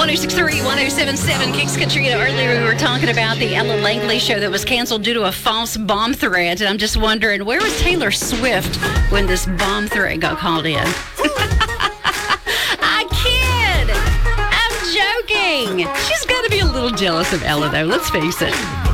1063, 1077, Kicks Katrina. Earlier we were talking about the Ella Langley show that was canceled due to a false bomb threat. And I'm just wondering, where was Taylor Swift when this bomb threat got called in? I kid! I'm joking! She's got to be a little jealous of Ella, though. Let's face it.